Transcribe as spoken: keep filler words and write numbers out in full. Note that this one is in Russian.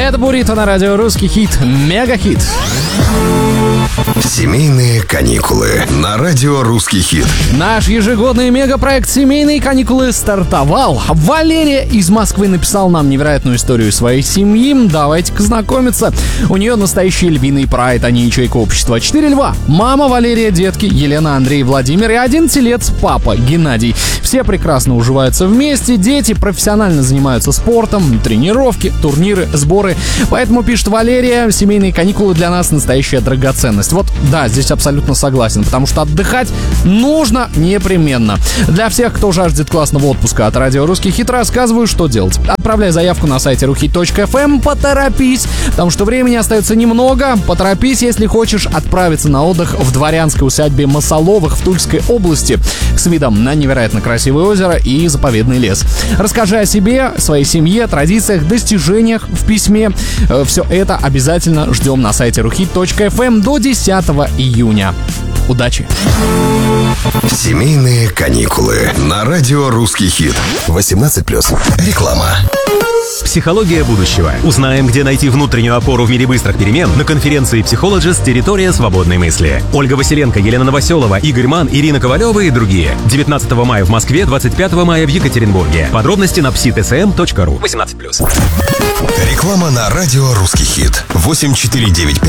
Это Бурито на радио «Русский хит». Мега-хит. Семейные каникулы на радио «Русский хит». Наш ежегодный мегапроект «Семейные каникулы» стартовал. Валерия из Москвы написала нам невероятную историю своей семьи. Давайте-ка знакомиться. У нее настоящий львиный прайд, а не ячейка общества. Четыре льва. Мама Валерия, детки Елена, Андрей, Владимир и одиннадцать лет папа Геннадий. Все прекрасно уживаются вместе. Дети профессионально занимаются спортом, тренировки, турниры, сборы. Поэтому, пишет Валерия, семейные каникулы для нас настоящая драгоценность. Вот да, здесь абсолютно согласен, потому что отдыхать нужно непременно. Для всех, кто жаждет классного отпуска от радио «Русский хит», рассказываю, что делать. Отправляй заявку на сайте рухит точка эф эм, поторопись, потому что времени остается немного. Поторопись, если хочешь отправиться на отдых в дворянской усадьбе Масоловых в Тульской области с видом на невероятно красивое озеро и заповедный лес. Расскажи о себе, своей семье, традициях, достижениях в письме. Все это обязательно ждем на сайте рухит точка эф эм до десятого июня. Удачи! Семейные каникулы на радио «Русский хит». восемнадцать плюс. Реклама. Психология будущего. Узнаем, где найти внутреннюю опору в мире быстрых перемен на конференции Psychologist «Территория свободной мысли». Ольга Василенко, Елена Новоселова, Игорь Ман, Ирина Ковалева и другие. девятнадцатого мая в Москве, двадцать пятого мая в Екатеринбурге. Подробности на пси тэ эс эм точка ру. восемнадцать плюс. Реклама на радио «Русский хит». восемь четыре девять